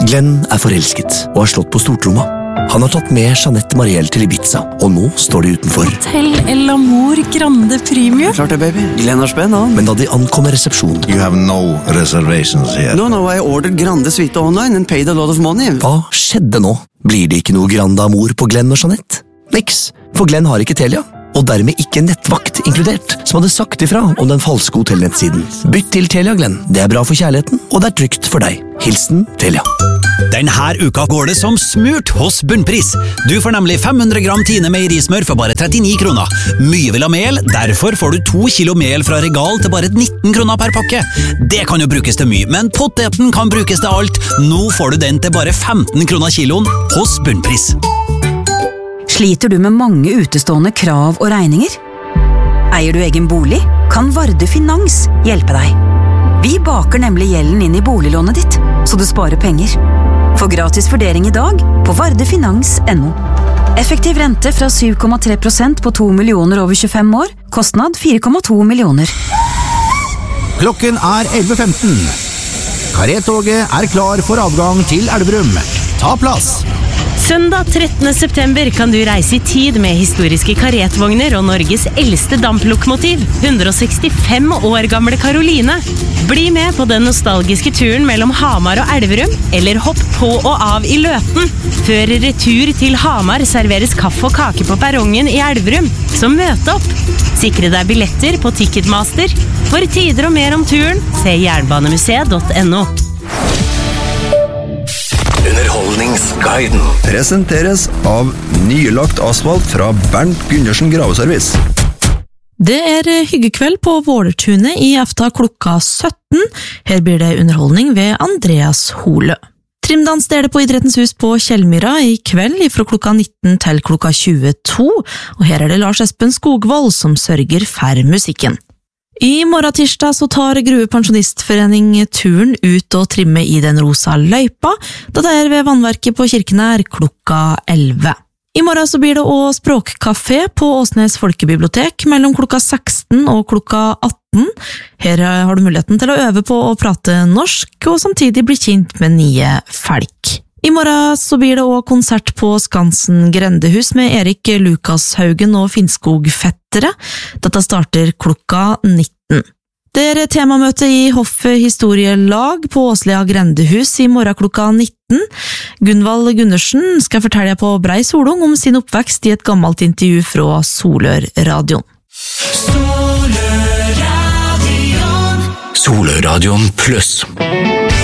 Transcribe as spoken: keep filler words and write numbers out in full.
Glenn er forelsket og har slått på stortromma. Han har tatt med Jeanette Mariel til Ibiza, og nå står de utenfor. Hotel El Amor Grande Premium. Klart det, baby. Glenn har spenn, han. Men da de ankommer resepsjonen... You have no reservations here. No, no, I ordered Grande Suite online and paid a lot of money. Hva skjedde nå? Blir det ikke noe Grande Amor på Glenn og Jeanette? Niks, for Glenn har ikke Telia. Og dermed ikke nettvakt inkludert, som hadde sagt ifra om den falske hotellnettsiden. Bytt til Telia, Glenn. Det er bra for kjærligheten, og det er trygt for deg. Hilsen Telia. Denne uka går det som smurt hos Bunnpris. Du får nemlig fem hundre gram Tine meierismør for bare trettini kroner. Mye vil ha mel, derfor får du to kilo mel fra Regal til bare nitten kroner per pakke. Det kan jo brukes til mye, men poteten kan brukes til alt. Nå får du den til bare femten kroner kiloen hos Bunnpris. Sliter du med mange utestående krav og regninger? Eier du egen bolig? Kan Varde Finans hjelpe deg? Vi baker nemlig gjelden inn i boliglånet ditt, så du sparer penger. Få gratis vurdering i dag på vardefinans punktum no. Effektiv rente fra syv komma tre prosent på to millioner over tjuefem år, kostnad fire komma to millioner. Klokken er elleve femten. Karetoget er klar for avgang til Elverum. Ta plass! Søndag trettende september kan du reise i tid med historiske karetvogner og Norges eldste damplokomotiv, hundre og sekstifem år gamle Karoline. Bli med på den nostalgiske turen mellom Hamar og Elverum, eller hopp på og av i Løten. Før retur til Hamar serveres kaffe og kake på perrongen i Elverum, så møte opp. Sikre deg billetter på Ticketmaster. For tider og mer om turen, se jernbanemuseet punktum no. Underholdningsguiden presenteres av nylagt asfalt fra Bernt Gundersen Graveservice. Det er hyggekveld på Vålertunet i aften klokka sytten. Her blir det underholdning ved Andreas Holø. Trimdans er det på Idrettens hus på Kjellmyra i kveld fra klokka nitten til klokka tjueto, og her er det Lars Espen Skogvold som sørger for musikken. I morgen tirsdag så tar Grue Pensjonistforening turen ut og trimme i den rosa løypa, da det er ved vannverket på Kirkenær klokka elleve. I morgen så blir det også språkkafé på Åsnes Folkebibliotek mellom klokka seksten og klokka atten. Her har du muligheten til å øve på å prate norsk og samtidig bli kjent med nye folk. I morgen så blir det også konsert på Skansen Grendehus med Erik Lukashaugen og Finnskog Fettere. Dette starter klokka nitten. Det er temamøte i Hoffet Historielag på Åslia Grendehus i morgen klokka nitten. Gunvald Gundersen skal fortelle på brei solung om sin oppvekst i et gammelt intervju fra Solør-radioen. Solør-radioen Solør-radioen pluss